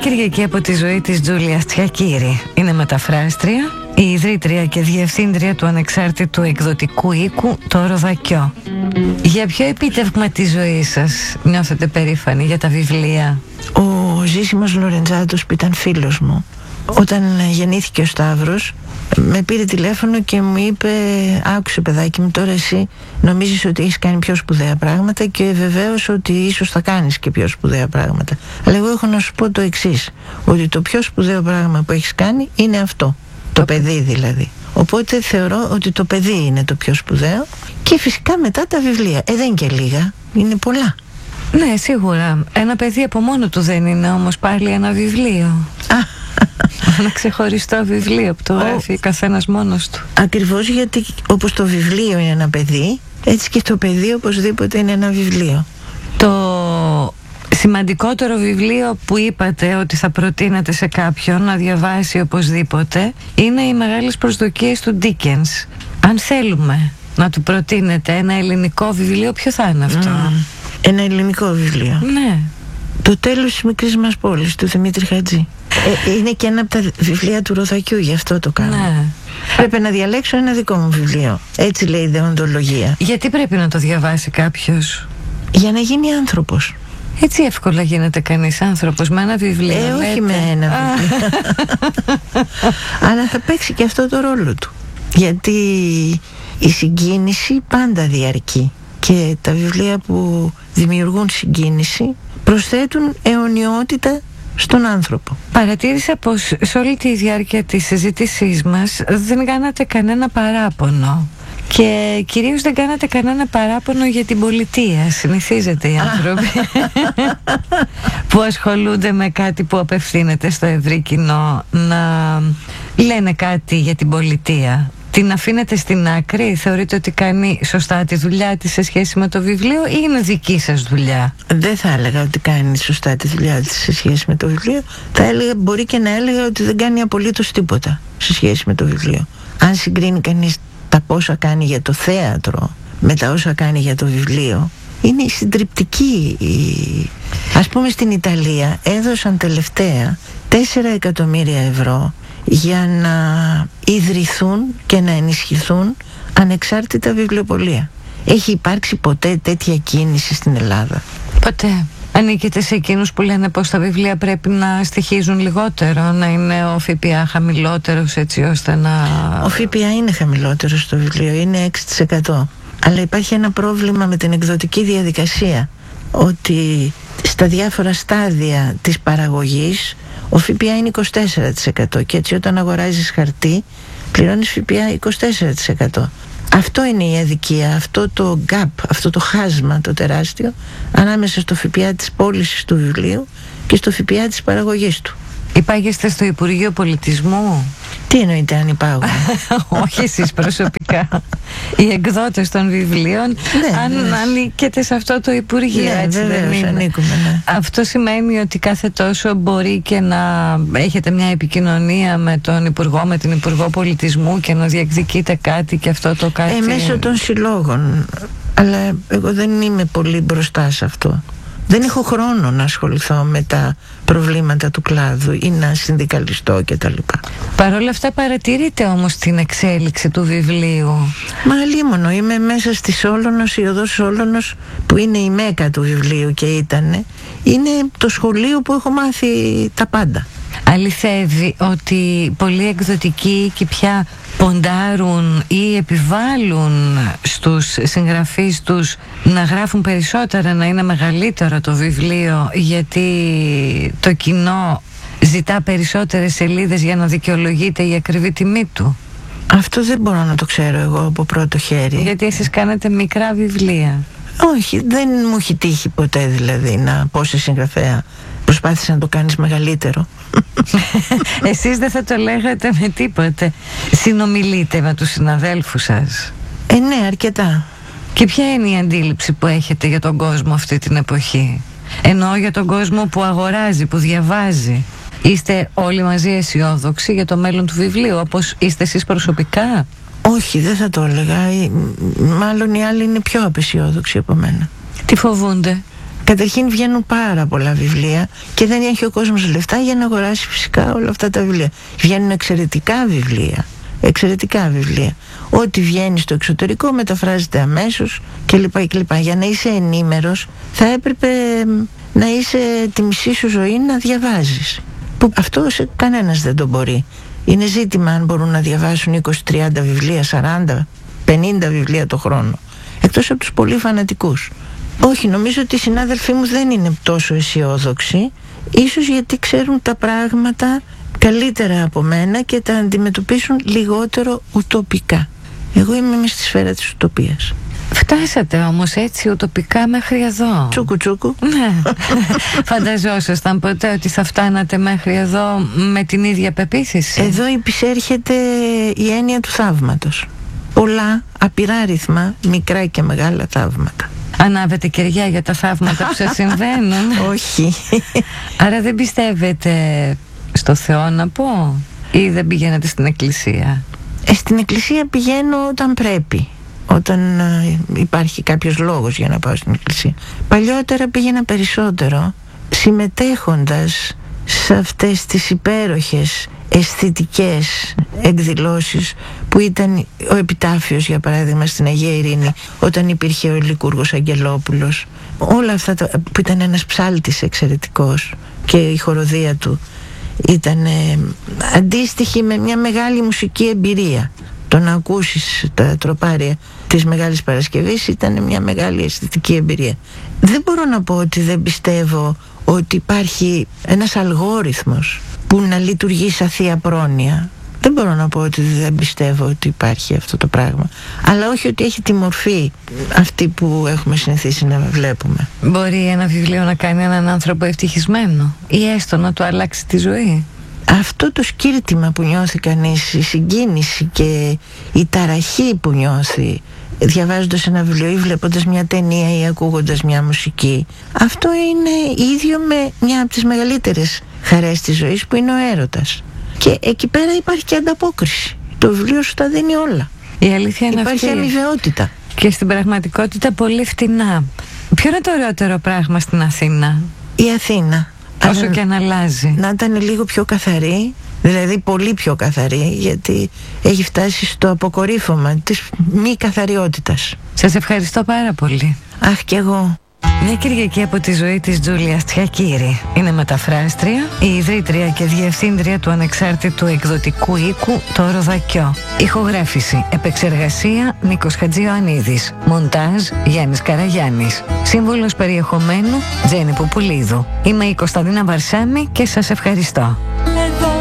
Κυριακή από τη ζωή της Τζούλια Τσιακίρη. Είναι μεταφράστρια, η ιδρύτρια και διευθύντρια του ανεξάρτητου εκδοτικού οίκου Το Ροδακιό. Για ποιο επίτευγμα της ζωής σας νιώθετε περήφανοι για τα βιβλία? Ο Ζήσιμος Λορεντζάτος, που ήταν φίλος μου, όταν γεννήθηκε ο Σταύρος, με πήρε τηλέφωνο και μου είπε: άκουσε παιδάκι μου, τώρα εσύ νομίζεις ότι έχεις κάνει πιο σπουδαία πράγματα και βεβαίως ότι ίσως θα κάνεις και πιο σπουδαία πράγματα, αλλά εγώ έχω να σου πω το εξής, ότι το πιο σπουδαίο πράγμα που έχεις κάνει είναι αυτό, το παιδί δηλαδή. Οπότε θεωρώ ότι το παιδί είναι το πιο σπουδαίο, και φυσικά μετά τα βιβλία. Δεν είναι και λίγα, είναι πολλά. Ναι, σίγουρα. Ένα παιδί από μόνο του δεν είναι όμως πάλι ένα βιβλίο. Ένα ξεχωριστό βιβλίο που το γράφει καθένας μόνος του. Ακριβώς, γιατί όπως το βιβλίο είναι ένα παιδί, έτσι και το παιδί οπωσδήποτε είναι ένα βιβλίο. Το σημαντικότερο βιβλίο που είπατε ότι θα προτείνατε σε κάποιον να διαβάσει οπωσδήποτε είναι οι Μεγάλες Προσδοκίες του Ντίκενς. Αν θέλουμε να του προτείνετε ένα ελληνικό βιβλίο, ποιο θα είναι αυτό? Ένα ελληνικό βιβλίο? Ναι. Το τέλος της μικρής μας πόλης, του Δημήτρη Χατζή. Είναι και ένα από τα βιβλία του Ροδακιού, γι' αυτό το κάνω. Ναι. Πρέπει να διαλέξω ένα δικό μου βιβλίο. Έτσι λέει η δεοντολογία. Γιατί πρέπει να το διαβάσει κάποιος? Για να γίνει άνθρωπος. Έτσι εύκολα γίνεται κανείς άνθρωπος με ένα βιβλίο? Όχι με ένα βιβλίο. Αλλά θα παίξει και αυτό το ρόλο του. Γιατί η συγκίνηση πάντα διαρκεί, και τα βιβλία που δημιουργούν συγκίνηση προσθέτουν αιωνιότητα στον άνθρωπο. Παρατήρησα πως σε όλη τη διάρκεια της συζήτησής μας δεν κάνατε κανένα παράπονο, και κυρίως δεν κάνατε κανένα παράπονο για την πολιτεία. Συνηθίζεται οι άνθρωποι που ασχολούνται με κάτι που απευθύνεται στο ευρύ κοινό να λένε κάτι για την πολιτεία. Την αφήνετε στην άκρη? Θεωρείτε ότι κάνει σωστά τη δουλειά της σε σχέση με το βιβλίο, ή είναι δική σας δουλειά? Δεν θα έλεγα ότι κάνει σωστά τη δουλειά της σε σχέση με το βιβλίο. Θα έλεγα, μπορεί και να έλεγα, ότι δεν κάνει απολύτως τίποτα σε σχέση με το βιβλίο. Αν συγκρίνει κανείς τα πόσα κάνει για το θέατρο με τα όσα κάνει για το βιβλίο, είναι συντριπτική. Ας πούμε, στην Ιταλία έδωσαν τελευταία 4 εκατομμύρια ευρώ για να ιδρυθούν και να ενισχυθούν ανεξάρτητα βιβλιοπωλεία. Έχει υπάρξει ποτέ τέτοια κίνηση στην Ελλάδα? Ποτέ. Ανήκετε σε εκείνους που λένε πως τα βιβλία πρέπει να στοιχίζουν λιγότερο, να είναι ο ΦΠΑ χαμηλότερος, έτσι ώστε να... Ο ΦΠΑ είναι χαμηλότερος στο βιβλίο, είναι 6%. Αλλά υπάρχει ένα πρόβλημα με την εκδοτική διαδικασία, ότι στα διάφορα στάδια της παραγωγής ο ΦΠΑ είναι 24%, και έτσι όταν αγοράζεις χαρτί πληρώνεις ΦΠΑ 24%. Αυτό είναι η αδικία, αυτό το gap, αυτό το χάσμα το τεράστιο ανάμεσα στο ΦΠΑ της πώλησης του βιβλίου και στο ΦΠΑ της παραγωγής του. Υπάγεστε στο Υπουργείο Πολιτισμού? Τι εννοείται αν υπάγω? Όχι εσείς προσωπικά. Οι εκδότες των βιβλίων, ναι, ανήκετε σε αυτό το Υπουργείο, ναι, έτσι βεβαίως, δεν είναι? Ανήκουμε, ναι. Αυτό σημαίνει ότι κάθε τόσο μπορεί και να έχετε μια επικοινωνία με τον Υπουργό, με την Υπουργό Πολιτισμού, και να διεκδικείτε κάτι, και αυτό το κάτι... Μέσω των συλλόγων. Αλλά εγώ δεν είμαι πολύ μπροστά σε αυτό. Δεν έχω χρόνο να ασχοληθώ με τα προβλήματα του κλάδου ή να συνδικαλιστώ κτλ. Παρ' όλα αυτά παρατηρείτε όμως την εξέλιξη του βιβλίου? Μα αλίμονο, είμαι μέσα στη Σόλωνος, η οδός Σόλωνος, που είναι η μέκα του βιβλίου και είναι το σχολείο που έχω μάθει τα πάντα. Αληθεύει ότι πολλοί εκδοτικοί και πια ποντάρουν ή επιβάλλουν στους συγγραφείς τους να γράφουν περισσότερα, να είναι μεγαλύτερο το βιβλίο, γιατί το κοινό ζητά περισσότερες σελίδες για να δικαιολογείται η ακριβή τιμή του? Αυτό δεν μπορώ να το ξέρω εγώ από πρώτο χέρι. Γιατί εσείς κάνετε μικρά βιβλία. Όχι, δεν μου έχει τύχει ποτέ δηλαδή να πω σε συγγραφέα προσπάθησε να το κάνεις μεγαλύτερο. Εσείς δεν θα το λέγατε με τίποτε? Συνομιλείτε με τους συναδέλφους σας? Ναι, αρκετά. Και ποια είναι η αντίληψη που έχετε για τον κόσμο αυτή την εποχή? Εννοώ για τον κόσμο που αγοράζει, που διαβάζει. Είστε όλοι μαζί αισιόδοξοι για το μέλλον του βιβλίου, όπως είστε εσείς προσωπικά? Όχι, δεν θα το έλεγα. Μάλλον οι άλλοι είναι πιο απαισιόδοξοι από μένα. Τι φοβούνται? Καταρχήν βγαίνουν πάρα πολλά βιβλία και δεν έχει ο κόσμος λεφτά για να αγοράσει φυσικά όλα αυτά τα βιβλία. Βγαίνουν εξαιρετικά βιβλία. Εξαιρετικά βιβλία. Ό,τι βγαίνει στο εξωτερικό μεταφράζεται αμέσως κλπ. Για να είσαι ενήμερος θα έπρεπε να είσαι τη μισή σου ζωή να διαβάζεις. Που αυτό κανένας δεν το μπορεί. Είναι ζήτημα αν μπορούν να διαβάσουν 20-30 βιβλία, 40, 50 βιβλία το χρόνο. Εκτός από τους πολύ φανατικούς. Όχι, νομίζω ότι οι συνάδελφοί μου δεν είναι τόσο αισιόδοξοι. Ίσως γιατί ξέρουν τα πράγματα καλύτερα από μένα και τα αντιμετωπίσουν λιγότερο ουτοπικά. Εγώ είμαι μες στη σφαίρα της ουτοπίας. Φτάσατε όμως έτσι ουτοπικά μέχρι εδώ. Τσούκου τσούκου. Ναι. Φανταζόσασταν ποτέ ότι θα φτάνατε μέχρι εδώ με την ίδια πεποίθηση? Εδώ υπησέρχεται η έννοια του θαύματος. Πολλά, απειράριθμα, μικρά και μεγάλα θαύματα. Ανάβετε κεριά για τα θαύματα που σας συμβαίνουν? Όχι. Άρα δεν πιστεύετε στο Θεό, να πω, ή δεν πηγαίνετε στην εκκλησία? Στην εκκλησία πηγαίνω όταν πρέπει, όταν υπάρχει κάποιος λόγος για να πάω στην εκκλησία. Παλιότερα πήγαινα περισσότερο, συμμετέχοντας σε αυτές τις υπέροχες αισθητικές εκδηλώσεις που ήταν ο επιτάφιος, για παράδειγμα, στην Αγία Ειρήνη, όταν υπήρχε ο Λικούργος Αγγελόπουλος. Όλα αυτά που ήταν ένας ψάλτης εξαιρετικός και η χοροδία του ήταν αντίστοιχη με μια μεγάλη μουσική εμπειρία. Το να ακούσεις τα τροπάρια της Μεγάλης Παρασκευής ήταν μια μεγάλη αισθητική εμπειρία. Δεν μπορώ να πω ότι δεν πιστεύω ότι υπάρχει ένας αλγόριθμος που να λειτουργεί σαν θεία πρόνοια. Δεν μπορώ να πω ότι δεν πιστεύω ότι υπάρχει αυτό το πράγμα. Αλλά όχι ότι έχει τη μορφή αυτή που έχουμε συνηθίσει να βλέπουμε. Μπορεί ένα βιβλίο να κάνει έναν άνθρωπο ευτυχισμένο ή έστω να του αλλάξει τη ζωή? Αυτό το σκύρτημα που νιώθει κανείς, η συγκίνηση και η ταραχή που νιώθει διαβάζοντας ένα βιβλίο ή βλέποντας μια ταινία ή ακούγοντας μια μουσική, αυτό είναι ίδιο με μια από τις μεγαλύτερες χαρές της ζωής, που είναι ο έρωτας. Και εκεί πέρα υπάρχει και ανταπόκριση. Το βιβλίο σου τα δίνει όλα. Η αλήθεια είναι υπάρχει αυτή. αμοιβαιότητα. Και στην πραγματικότητα πολύ φτηνά. Ποιο είναι το ωραιότερο πράγμα στην Αθήνα? Η Αθήνα. Όσο και αν αλλάζει. Να ήταν λίγο πιο καθαρή, δηλαδή πολύ πιο καθαρή, γιατί έχει φτάσει στο αποκορύφωμα της μη καθαριότητας. Σας ευχαριστώ πάρα πολύ. Αχ, κι εγώ. Μια Κυριακή από τη ζωή της Τζούλιας Τσιακύρη. Είναι μεταφράστρια, η ιδρύτρια και διευθύντρια του ανεξάρτητου εκδοτικού οίκου Το Ροδακιό. Ηχογράφηση, επεξεργασία Νίκος Χατζιωαννίδης. Μοντάζ Γιάννης Καραγιάννης. Σύμβουλος περιεχομένου Τζέννη Πουπουλίδου. Είμαι η Κωνσταντίνα Βαρσάμη και σας ευχαριστώ.